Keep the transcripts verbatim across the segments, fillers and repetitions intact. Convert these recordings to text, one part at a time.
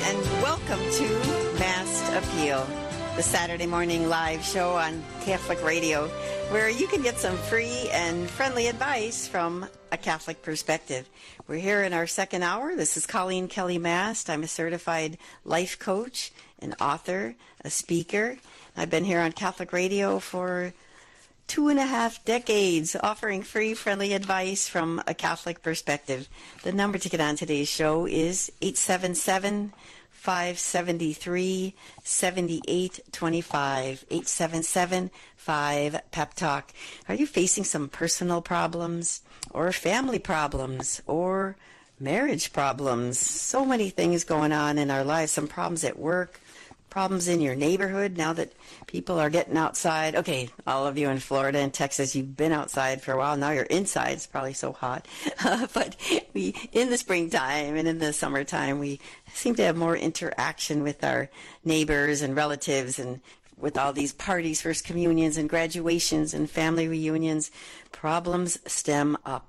and welcome to Mass Appeal, the Saturday morning live show on Catholic Radio, where you can get some free and friendly advice from a Catholic perspective. We're here in our second hour. This is Colleen Kelly Mast. I'm a certified life coach, an author, a speaker. I've been here on Catholic Radio for two and a half decades, offering free, friendly advice from a Catholic perspective. The number to get on today's show is eight seven seven, five seven three, seven eight two five, eight seven seven, five, pep talk. Are you facing some personal problems or family problems or marriage problems? So many things going on in our lives, some problems at work, problems in your neighborhood now that people are getting outside. Okay, all of you in Florida and Texas, you've been outside for a while. Now you're inside. It's probably so hot. Uh, but we, in the springtime and in the summertime, we seem to have more interaction with our neighbors and relatives, and with all these parties, First Communions and graduations and family reunions, problems stem up.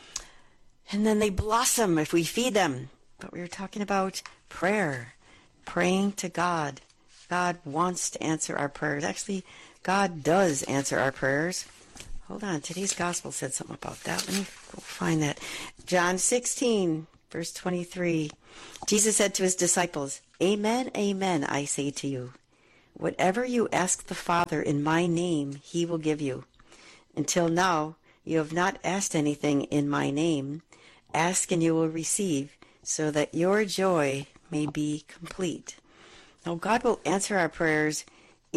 And then they blossom if we feed them. But we were talking about prayer, praying to God. God wants to answer our prayers. Actually, God does answer our prayers. Hold on. Today's gospel said something about that. Let me go find that. John sixteen, verse twenty-three. Jesus said to his disciples, "Amen, amen, I say to you. Whatever you ask the Father in my name, he will give you. Until now, you have not asked anything in my name. Ask and you will receive, so that your joy may be complete." Now, God will answer our prayers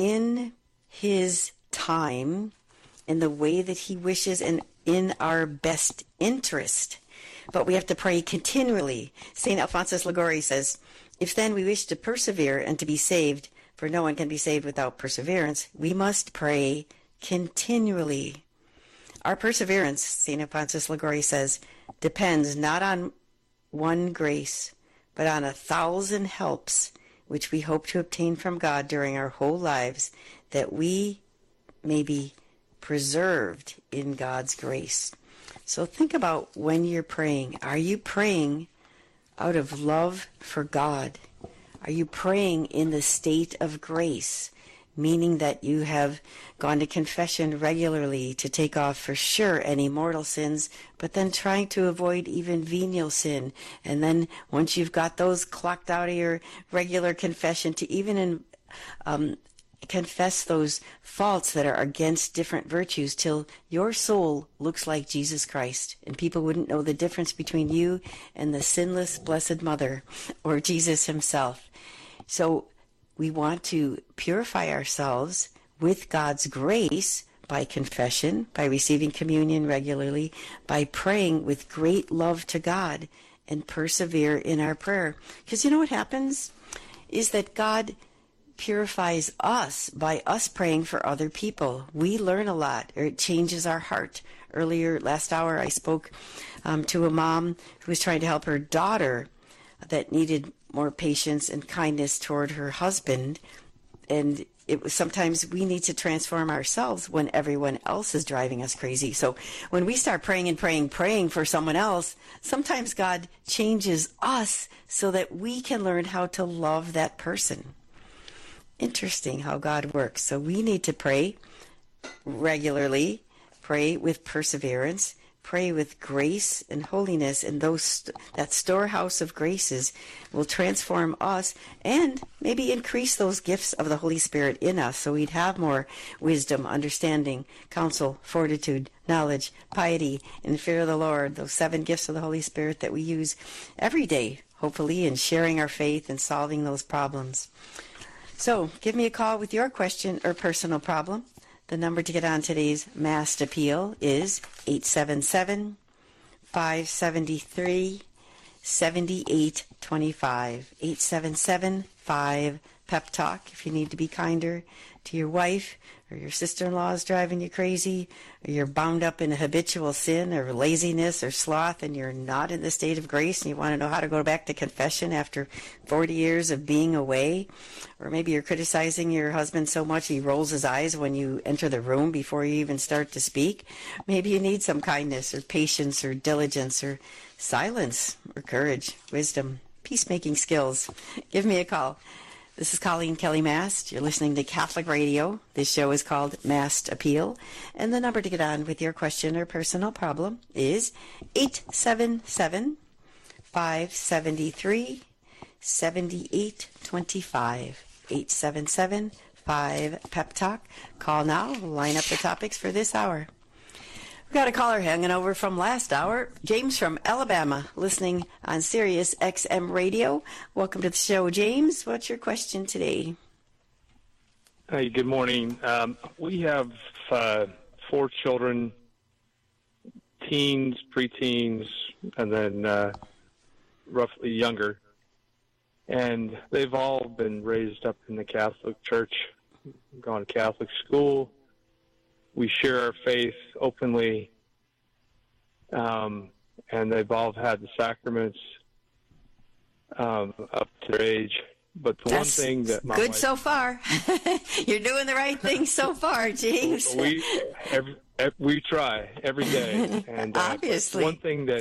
in his time, in the way that he wishes, and in our best interest. But we have to pray continually. Saint Alphonsus Liguori says, "If then we wish to persevere and to be saved, for no one can be saved without perseverance, we must pray continually." Our perseverance, Saint Alphonsus Liguori says, depends not on one grace, but on a thousand helps, which we hope to obtain from God during our whole lives, that we may be preserved in God's grace. So think about when you're praying. Are you praying out of love for God? Are you praying in the state of grace, meaning that you have gone to confession regularly to take off for sure any mortal sins, but then trying to avoid even venial sin? And then once you've got those clocked out of your regular confession, to even in, um, confess those faults that are against different virtues till your soul looks like Jesus Christ, and people wouldn't know the difference between you and the sinless Blessed Mother or Jesus himself. So we want to purify ourselves with God's grace by confession, by receiving communion regularly, by praying with great love to God, and persevere in our prayer. Because you know what happens is that God purifies us by us praying for other people. We learn a lot, or it changes our heart. Earlier, last hour, I spoke um, to a mom who was trying to help her daughter that needed more patience and kindness toward her husband. And it was sometimes we need to transform ourselves when everyone else is driving us crazy. So when we start praying and praying, praying for someone else, sometimes God changes us so that we can learn how to love that person. Interesting how God works. So we need to pray regularly, pray with perseverance, pray with grace and holiness, and those that storehouse of graces will transform us and maybe increase those gifts of the Holy Spirit in us, so we'd have more wisdom, understanding, counsel, fortitude, knowledge, piety, and fear of the Lord, those seven gifts of the Holy Spirit that we use every day, hopefully, in sharing our faith and solving those problems. So give me a call with your question or personal problem. The number to get on today's Mass Appeal is eight seven seven, five seven three, seven eight two five. eight seven seven, five, pep talk. If you need to be kinder to your wife, or your sister-in-law is driving you crazy, or you're bound up in a habitual sin or laziness or sloth, and you're not in the state of grace, and you want to know how to go back to confession after forty years of being away, or maybe you're criticizing your husband so much he rolls his eyes when you enter the room before you even start to speak. Maybe you need some kindness or patience or diligence or silence or courage, wisdom, peacemaking skills, give me a call. This is Colleen Kelly Mast. You're listening to Catholic Radio. This show is called Mast Appeal. And the number to get on with your question or personal problem is eight seven seven, five seven three, seven eight two five. eight seven seven, five, Pep Talk. Call now. We'll line up the topics for this hour. We've got a caller hanging over from last hour. James from Alabama, listening on Sirius X M Radio. Welcome to the show, James. What's your question today? Hey, good morning. Um, we have uh, four children, teens, preteens, and then uh, roughly younger. And they've all been raised up in the Catholic Church, gone to Catholic school. We share our faith openly, um, and they've all had the sacraments um, up to their age. But the That's one thing that my good wife, so far. You're doing the right thing so far, James. we every, every, we try every day, and uh, obviously, one thing that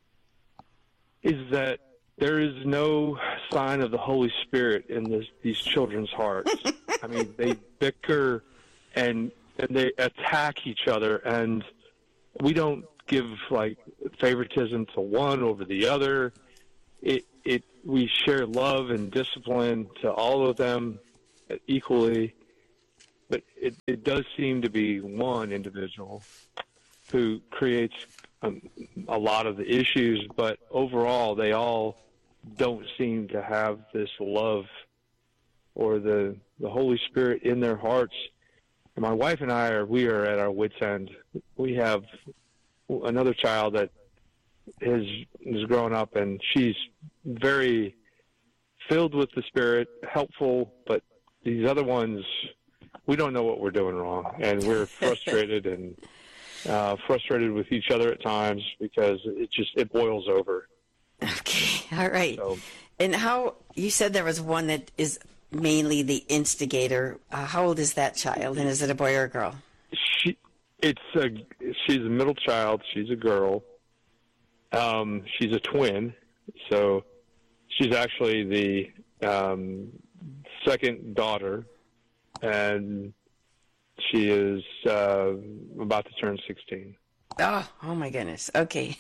is that there is no sign of the Holy Spirit in this, these children's hearts. I mean, they bicker and and they attack each other, and we don't give like favoritism to one over the other. It it we share love and discipline to all of them equally, but it, it does seem to be one individual who creates um, a lot of the issues, but overall they all don't seem to have this love or the the Holy Spirit in their hearts. And my wife and I are we are at our wits' end. We have another child that is is growing up, and she's very filled with the Spirit, helpful, but these other ones, we don't know what we're doing wrong, and we're frustrated and uh, frustrated with each other at times because it just it boils over. Okay, all right. So, and how you said there was one that is mainly the instigator. Uh, how old is that child, and is it a boy or a girl? She, it's a she's a middle child. She's a girl. Um, she's a twin, so she's actually the um, second daughter, and she is uh, about to turn sixteen. Oh, oh my goodness. Okay.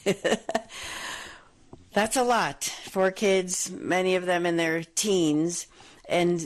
That's a lot. Four kids, many of them in their teens, and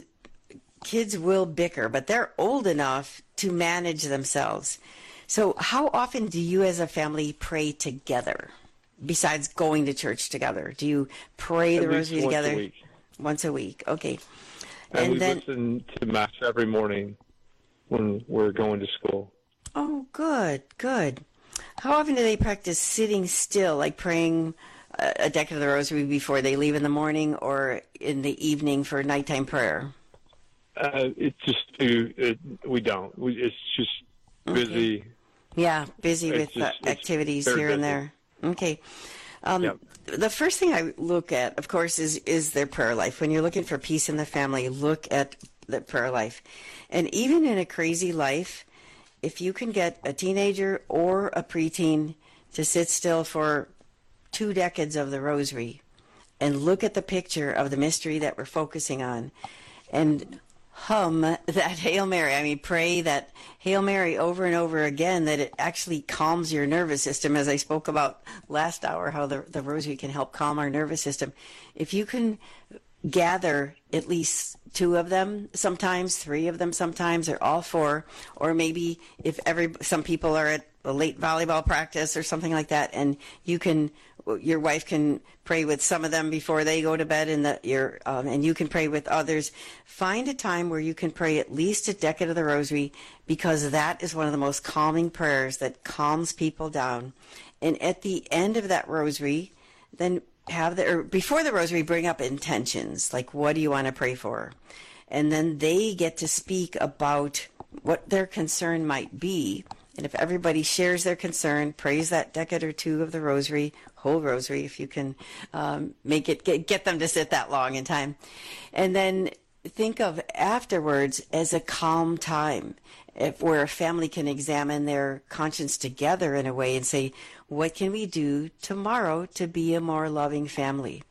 kids will bicker, but they're old enough to manage themselves. So how often do you as a family pray together, besides going to church together? Do you pray the rosary together? Once a week. Once a week, okay. And, and we then, listen to Mass every morning when we're going to school. Oh, good, good. How often do they practice sitting still, like praying a decade of the rosary before they leave in the morning or in the evening for nighttime prayer? Uh, it's just it, we don't. We, it's just busy. Okay. Yeah, busy It's with uh, just- it's activities very here and busy. there. Okay. Um, Yep. The first thing I look at, of course, is is their prayer life. When you're looking for peace in the family, look at the prayer life. And even in a crazy life, if you can get a teenager or a preteen to sit still for two decades of the rosary and look at the picture of the mystery that we're focusing on and hum that Hail Mary. I mean, pray that Hail Mary over and over again, that it actually calms your nervous system, as I spoke about last hour, how the, the rosary can help calm our nervous system. If you can gather at least two of them, sometimes three of them, sometimes, or all four, or maybe if every some people are at a late volleyball practice or something like that, and you can, your wife can pray with some of them before they go to bed, and the your um, and you can pray with others. Find a time where you can pray at least a decade of the rosary, because that is one of the most calming prayers that calms people down. And at the end of that rosary, then have the or before the rosary, bring up intentions, like what do you want to pray for, and then they get to speak about what their concern might be. And if everybody shares their concern, prays that decade or two of the rosary, whole rosary, if you can um, make it get, get them to sit that long in time, and then think of afterwards as a calm time, if where a family can examine their conscience together in a way and say, what can we do tomorrow to be a more loving family?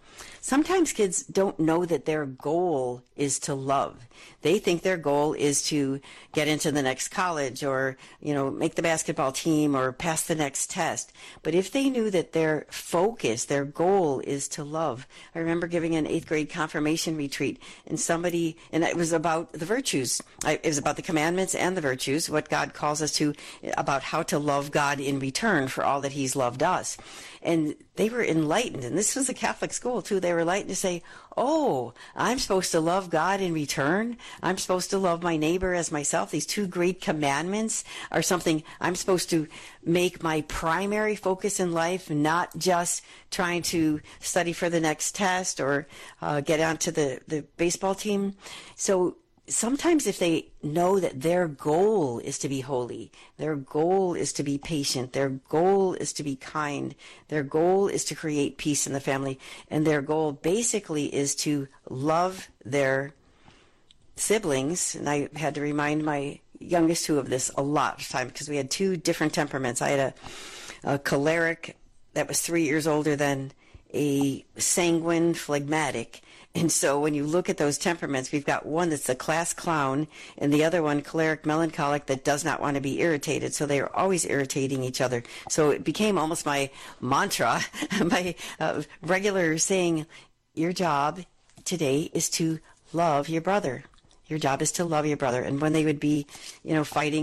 sometimes kids don't know that their goal is to love. They think their goal is to get into the next college or, you know, make the basketball team or pass the next test. But if they knew that their focus, their goal is to love. I remember giving an eighth grade confirmation retreat, and somebody, and it was about the virtues. I, it was about the commandments and the virtues, what God calls us to, about how to love God in return for all that he's loved us. And they were enlightened, and this was a Catholic school too. They were enlightened to say, oh, I'm supposed to love God in return. I'm supposed to love my neighbor as myself. These two great commandments are something I'm supposed to make my primary focus in life, not just trying to study for the next test or uh, get onto the, the baseball team. So sometimes if they know that their goal is to be holy, their goal is to be patient, their goal is to be kind, their goal is to create peace in the family, and their goal basically is to love their siblings. And I had to remind my youngest two of this a lot of time because we had two different temperaments. I had a, a choleric that was three years older than a sanguine phlegmatic. And so when you look at those temperaments, we've got one that's the class clown and the other one, choleric melancholic, that does not want to be irritated. So they are always irritating each other. So it became almost my mantra, my uh, regular saying, your job today is to love your brother. Your job is to love your brother. And when they would be, you know, fighting